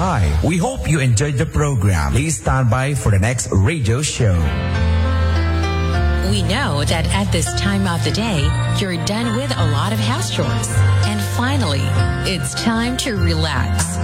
time. We hope you enjoyed the program. Please stand by for the next radio show. We know that at this time of the day, you're done with a lot of house chores. And finally, it's time to relax.